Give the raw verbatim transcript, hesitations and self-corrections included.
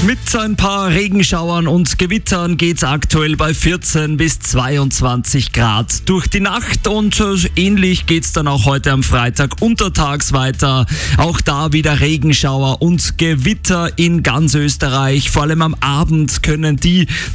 Mit ein paar Regenschauern und Gewittern geht's aktuell bei vierzehn bis zweiundzwanzig Grad durch die Nacht und äh, ähnlich geht's dann auch heute am Freitag untertags weiter. Auch da wieder Regenschauer und Gewitter in ganz Österreich. Vor allem am Abend können die